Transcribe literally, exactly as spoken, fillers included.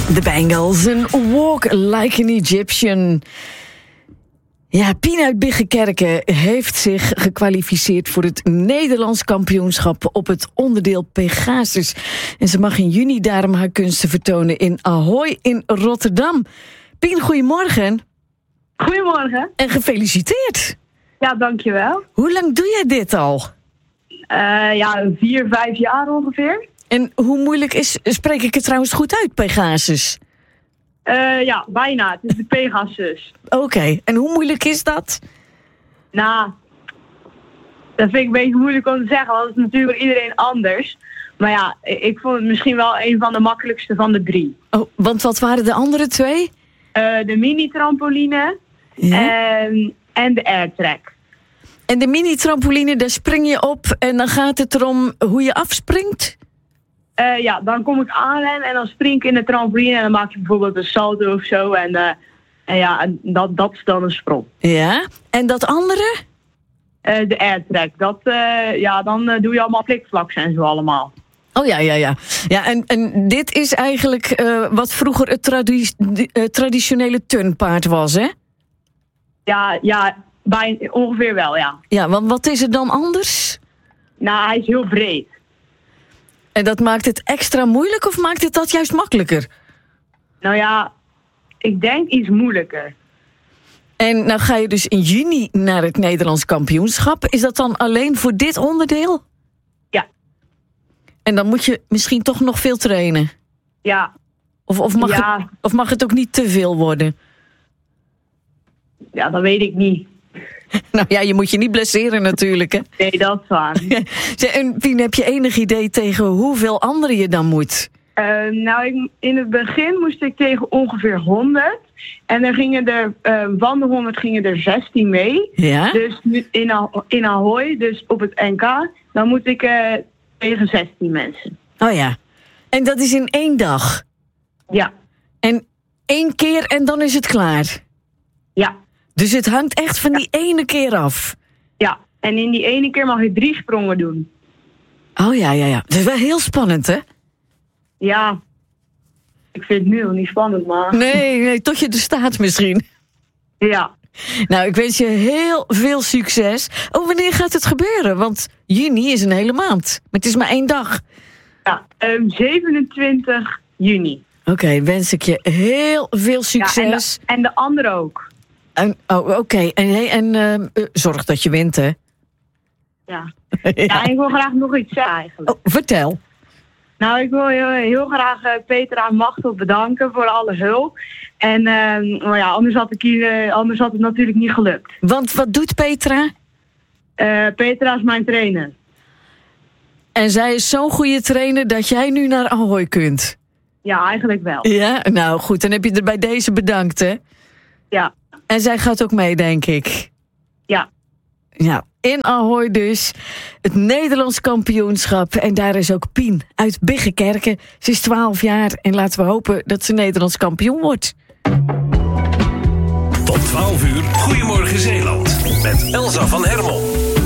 De Bengals, een Walk Like an Egyptian. Ja, Pien uit Biggekerken heeft zich gekwalificeerd voor het Nederlands kampioenschap op het onderdeel Pegasus. En ze mag in juni daarom haar kunsten vertonen in Ahoy in Rotterdam. Pien, goedemorgen. Goedemorgen. En gefeliciteerd. Ja, dankjewel. Hoe lang doe jij dit al? Uh, ja, vier, vijf jaar ongeveer. En hoe moeilijk is, spreek ik het trouwens goed uit, Pegasus? Uh, ja, bijna. Het is de Pegasus. Oké, okay. En hoe moeilijk is dat? Nou, dat vind ik een beetje moeilijk om te zeggen, want het is natuurlijk iedereen anders. Maar ja, ik vond het misschien wel een van de makkelijkste van de drie. Oh, want wat waren de andere twee? Uh, de mini-trampoline ja. en, en de airtrack. En de mini-trampoline, daar spring je op en dan gaat het erom hoe je afspringt? Uh, ja, dan kom ik aanrennen en dan spring ik in de trampoline en dan maak je bijvoorbeeld een salto of zo. En, uh, en ja, en dat, dat is dan een sprong. Ja, en dat andere? Uh, de airtrack. Dat, uh, ja, dan uh, doe je allemaal flikvlaks en zo allemaal. Oh ja, ja, ja. Ja, en, en dit is eigenlijk uh, wat vroeger het tradi- uh, traditionele turnpaard was, hè? Ja, ja, bij, ongeveer wel, ja. Ja, want wat is het dan anders? Nou, hij is heel breed. En dat maakt het extra moeilijk of maakt het dat juist makkelijker? Nou ja, ik denk iets moeilijker. En nou ga je dus in juni naar het Nederlands kampioenschap. Is dat dan alleen voor dit onderdeel? Ja. En dan moet je misschien toch nog veel trainen? Ja. Of, of, mag, ja. Het, of mag het ook niet te veel worden? Ja, dat weet ik niet. Nou ja, je moet je niet blesseren natuurlijk, hè? Nee, dat is waar. En Pien, heb je enig idee tegen hoeveel anderen je dan moet? Uh, nou, ik, in het begin moest ik tegen ongeveer honderd. En er gingen er, uh, van de honderd gingen er zestien mee. Ja? Dus in, in Ahoy, dus op het N K, dan moet ik uh, tegen zestien mensen. Oh ja. En dat is in één dag? Ja. En één keer en dan is het klaar? Ja. Dus het hangt echt van die ja. ene keer af? Ja, en in die ene keer mag je drie sprongen doen. Oh ja, ja, ja. Dat is wel heel spannend, hè? Ja. Ik vind het nu nog niet spannend, maar... Nee, nee, tot je er staat misschien. Ja. Nou, ik wens je heel veel succes. Oh, wanneer gaat het gebeuren? Want juni is een hele maand. Maar het is maar één dag. Ja, um, zevenentwintig juni. Oké, okay, wens ik je heel veel succes. Ja, en, de, en de andere ook. En, oh, oké. Okay. En, hey, en uh, zorg dat je wint, hè? Ja. ja. Ja, ik wil graag nog iets zeggen eigenlijk. Oh, vertel. Nou, ik wil heel, heel graag uh, Petra en Machtel bedanken voor alle hulp. En uh, maar ja, anders had, ik hier, uh, anders had het natuurlijk niet gelukt. Want wat doet Petra? Uh, Petra is mijn trainer. En zij is zo'n goede trainer dat jij nu naar Ahoy kunt? Ja, eigenlijk wel. Ja, nou goed, dan heb je er bij deze bedankt, hè? Ja. En zij gaat ook mee, denk ik. Ja. Ja, in Ahoy dus. Het Nederlands kampioenschap. En daar is ook Pien uit Biggekerken. Ze is twaalf jaar en laten we hopen dat ze Nederlands kampioen wordt. Tot twaalf uur, Goedemorgen Zeeland. Met Elsa van Hermel.